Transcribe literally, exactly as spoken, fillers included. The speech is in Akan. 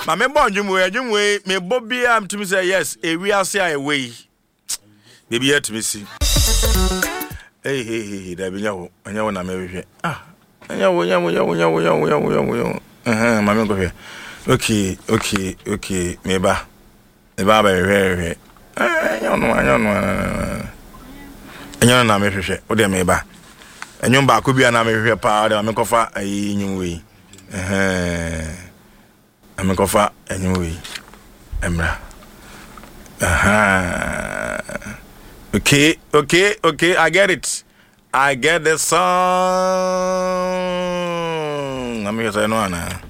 Ma me bo adwumwe adwumwe me bo bia am to say yes e wi ase a we baby yet me see hey hey hey da bi nyawo anyawo na me hwehwe ah anyawo nyawo nyawo nyawo nyawo nyawo nyawo eh ma me go hwe okay okay okay me ba me ba ba hwe hwe eh anyawo no anyawo no anyawo na me hwehwe o de me ba anyawo ba ko bia na me hwehwe pa de me kofa ayi nyunwe eh I'm going for anyway. Emra. Aha. Okay, okay, okay. I get it. I get the song. I'm going to say no, no.